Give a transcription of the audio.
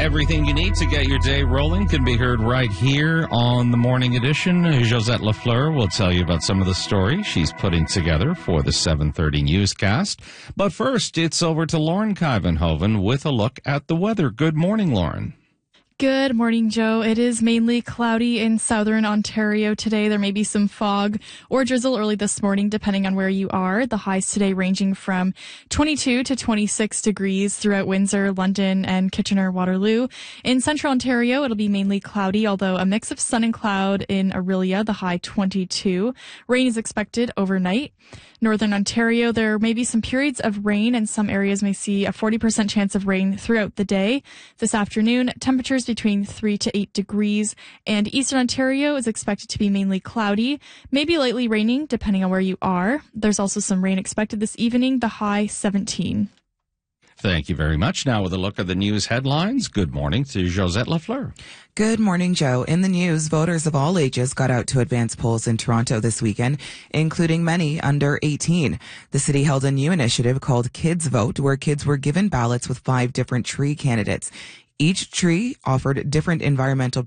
Everything you need to get your day rolling can be heard right here on the Morning Edition. Josette Lafleur will tell you about some of the stories she's putting together for the 7:30 newscast. But first, it's over to Lauren Kuyvenhoven with a look at the weather. Good morning, Lauren. Good morning, Joe. It is mainly cloudy in southern Ontario today. There may be some fog or drizzle early this morning, depending on where you are. The highs today ranging from 22 to 26 degrees throughout Windsor, London, and Kitchener-Waterloo. In central Ontario, it'll be mainly cloudy, although a mix of sun and cloud in Orillia, the high 22. Rain is expected overnight. Northern Ontario, there may be some periods of rain, and some areas may see a 40% chance of rain throughout the day. This afternoon, temperatures between 3 to 8 degrees, and Eastern Ontario is expected to be mainly cloudy, maybe lightly raining, depending on where you are. There's also some rain expected this evening, the high 17. Thank you very much. Now with a look at the news headlines. Good morning to Josette Lafleur. Good morning, Joe. In the news, voters of all ages got out to advance polls in Toronto this weekend, including many under 18. The city held a new initiative called Kids Vote, where kids were given ballots with 5 different tree candidates. Each tree offered different environmental